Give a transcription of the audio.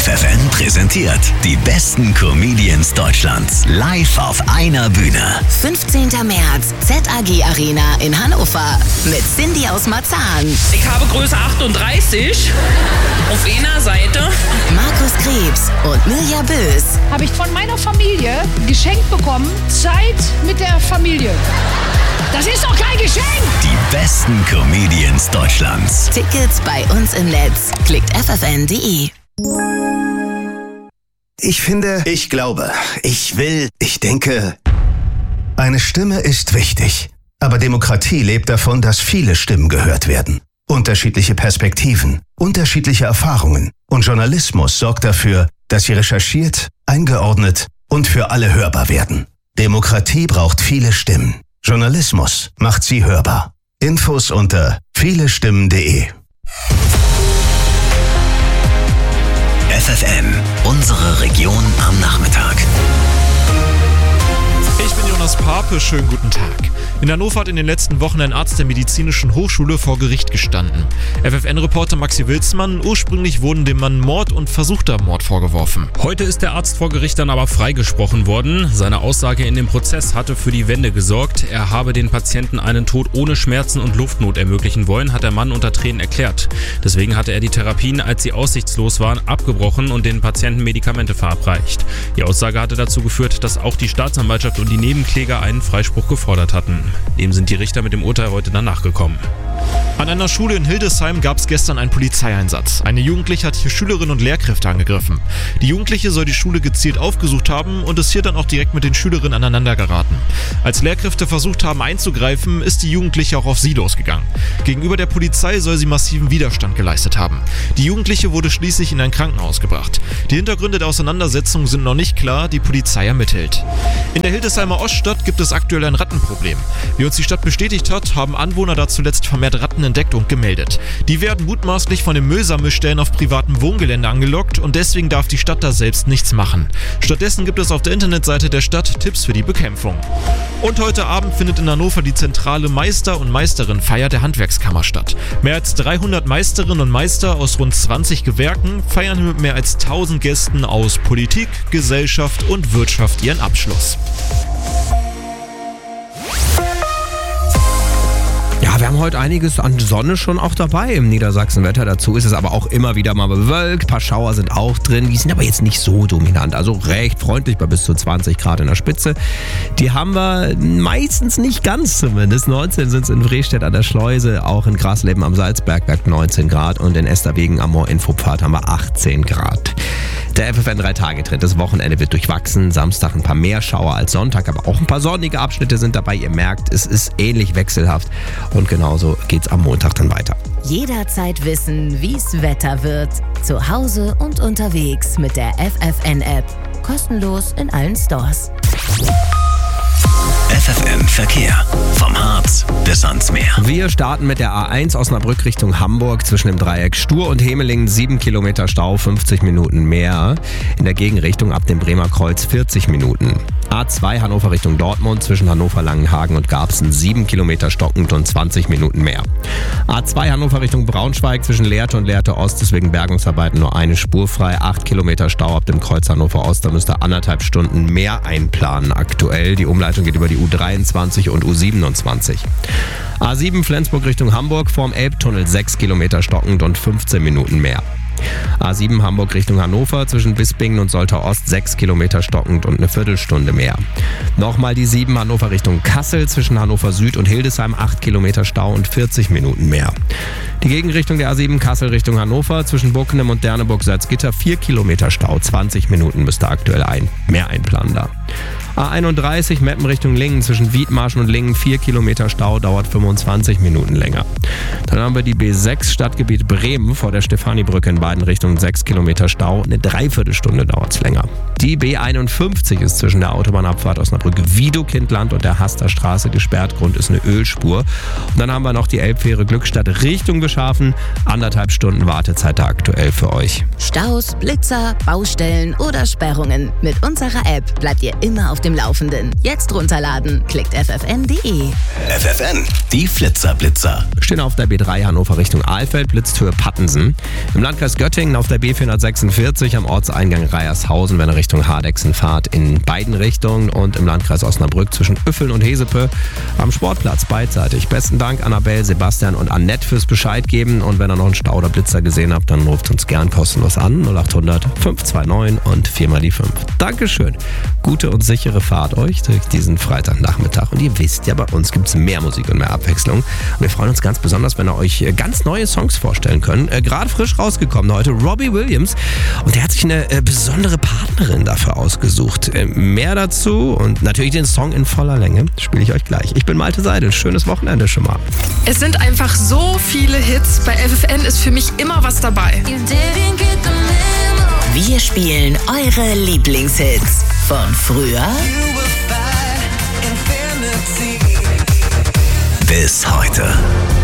FFN präsentiert die besten Comedians Deutschlands live auf einer Bühne. 15. März, ZAG Arena in Hannover mit Cindy aus Marzahn. Ich habe Größe 38 auf einer Seite. Markus Krebs und Mirja Bös. Habe ich von meiner Familie geschenkt bekommen, Zeit mit der Familie. Das ist doch kein Geschenk! Die besten Comedians Deutschlands. Tickets bei uns im Netz. Klickt ffn.de. Ich finde, ich glaube, ich will, ich denke. Eine Stimme ist wichtig. Aber Demokratie lebt davon, dass viele Stimmen gehört werden. Unterschiedliche Perspektiven, unterschiedliche Erfahrungen. Und Journalismus sorgt dafür, dass sie recherchiert, eingeordnet und für alle hörbar werden. Demokratie braucht viele Stimmen. Journalismus macht sie hörbar. Infos unter vielestimmen.de. FFN, unsere Region am Nachmittag. Ich bin Jonas Pape, schönen guten Tag. In Hannover hat in den letzten Wochen ein Arzt der Medizinischen Hochschule vor Gericht gestanden. FFN-Reporter Maxi Wilsmann, ursprünglich wurden dem Mann Mord und versuchter Mord vorgeworfen. Heute ist der Arzt vor Gericht dann aber freigesprochen worden. Seine Aussage in dem Prozess hatte für die Wende gesorgt. Er habe den Patienten einen Tod ohne Schmerzen und Luftnot ermöglichen wollen, hat der Mann unter Tränen erklärt. Deswegen hatte er die Therapien, als sie aussichtslos waren, abgebrochen und den Patienten Medikamente verabreicht. Die Aussage hatte dazu geführt, dass auch die Staatsanwaltschaft und die Nebenkläger einen Freispruch gefordert hatten. Dem sind die Richter mit dem Urteil heute dann nachgekommen. An einer Schule in Hildesheim gab es gestern einen Polizeieinsatz. Eine Jugendliche hat hier Schülerinnen und Lehrkräfte angegriffen. Die Jugendliche soll die Schule gezielt aufgesucht haben und ist hier dann auch direkt mit den Schülerinnen aneinander geraten. Als Lehrkräfte versucht haben einzugreifen, ist die Jugendliche auch auf sie losgegangen. Gegenüber der Polizei soll sie massiven Widerstand geleistet haben. Die Jugendliche wurde schließlich in ein Krankenhaus gebracht. Die Hintergründe der Auseinandersetzung sind noch nicht klar, die Polizei ermittelt. In der Hildesheimer Oststadt gibt es aktuell ein Rattenproblem. Wie uns die Stadt bestätigt hat, haben Anwohner da zuletzt vermehrt Ratten entdeckt und gemeldet. Die werden mutmaßlich von den Müllsammelstellen auf privatem Wohngelände angelockt und deswegen darf die Stadt da selbst nichts machen. Stattdessen gibt es auf der Internetseite der Stadt Tipps für die Bekämpfung. Und heute Abend findet in Hannover die zentrale Meister- und Meisterinnenfeier der Handwerkskammer statt. Mehr als 300 Meisterinnen und Meister aus rund 20 Gewerken feiern mit mehr als 1000 Gästen aus Politik, Gesellschaft und Wirtschaft ihren Abschluss. Ja, wir haben heute einiges an Sonne schon auch dabei im Niedersachsenwetter. Dazu ist es aber auch immer wieder mal bewölkt. Ein paar Schauer sind auch drin. Die sind aber jetzt nicht so dominant. Also recht freundlich bei bis zu 20 Grad in der Spitze. Die haben wir meistens nicht ganz zumindest. 19 sind es in Vrestedt an der Schleuse, auch in Grasleben am Salzbergwerk 19 Grad und in Esterwegen am Moor-Infopfad haben wir 18 Grad. Der FFN 3-Tage-Trend. Das Wochenende wird durchwachsen. Samstag ein paar mehr Schauer als Sonntag, aber auch ein paar sonnige Abschnitte sind dabei. Ihr merkt, es ist ähnlich wechselhaft und genauso geht's am Montag dann weiter. Jederzeit wissen, wie's Wetter wird. Zu Hause und unterwegs mit der FFN-App. Kostenlos in allen Stores. FFN Verkehr. Vom Harz bis ans Meer. Wir starten mit der A1 Osnabrück Richtung Hamburg zwischen dem Dreieck Stur und Hemelingen 7 Kilometer Stau, 50 Minuten mehr. In der Gegenrichtung ab dem Bremer Kreuz 40 Minuten. A2 Hannover Richtung Dortmund zwischen Hannover Langenhagen und Garbsen 7 Kilometer stockend und 20 Minuten mehr. A2 Hannover Richtung Braunschweig zwischen Lehrte und Lehrte Ost ist wegen Bergungsarbeiten nur eine Spur frei. 8 Kilometer Stau ab dem Kreuz Hannover Ost, da müsst ihr 1,5 Stunden mehr einplanen aktuell. Die Umleitung geht über die U23 und U27. A7 Flensburg Richtung Hamburg vorm Elbtunnel 6 Kilometer stockend und 15 Minuten mehr. A7 Hamburg Richtung Hannover zwischen Bispingen und Soltau Ost 6 Kilometer stockend und eine Viertelstunde mehr. Nochmal die 7 Hannover Richtung Kassel zwischen Hannover Süd und Hildesheim 8 Kilometer Stau und 40 Minuten mehr. Die Gegenrichtung der A7 Kassel Richtung Hannover zwischen Buckenem und Derneburg-Salzgitter 4 Kilometer Stau, 20 Minuten müsste aktuell mehr einplanen da. A31 Meppen Richtung Lingen zwischen Wiedmarschen und Lingen 4 Kilometer Stau, dauert 25 Minuten länger. Dann haben wir die B6 Stadtgebiet Bremen vor der Stefanibrücke in beiden Richtungen 6 Kilometer Stau, eine Dreiviertelstunde dauert es länger. Die B51 ist zwischen der Autobahnabfahrt Osnabrück-Wiedokindland und der Hasterstraße gesperrt, Grund ist eine Ölspur. Und dann haben wir noch die Elbfähre Glückstadt Richtung Beschafen, 1,5 Stunden Wartezeit da aktuell für euch. Staus, Blitzer, Baustellen oder Sperrungen. Mit unserer App bleibt ihr immer auf dem Laufenden. Jetzt runterladen. Klickt ffn.de. FFN, die Flitzerblitzer. Stehen auf der B3 Hannover Richtung Ahlfeld, Blitzhöhe Pattensen. Im Landkreis Göttingen auf der B446 am Ortseingang Reiershausen, wenn ihr Richtung Hardexen fahrt, in beiden Richtungen. Und im Landkreis Osnabrück zwischen Üffeln und Hesepe am Sportplatz beidseitig. Besten Dank Annabelle, Sebastian und Annette fürs Bescheid geben. Und wenn ihr noch einen Stau oder Blitzer gesehen habt, dann ruft uns gern kostenlos an. 0800 529 und 4x5. Dankeschön. Gute und sichere Fahrt euch durch diesen Freitagnachmittag. Und ihr wisst ja, bei uns gibt es mehr Musik und mehr Abwechslung. Und wir freuen uns ganz besonders, wenn wir euch ganz neue Songs vorstellen können. Gerade frisch rausgekommen heute, Robbie Williams. Und der hat sich eine besondere Partnerin dafür ausgesucht. Mehr dazu und natürlich den Song in voller Länge spiele ich euch gleich. Ich bin Malte Seidel. Schönes Wochenende schon mal. Es sind einfach so viele Hits. Bei FFN ist für mich immer was dabei. Wir spielen eure Lieblingshits von früher Bis heute.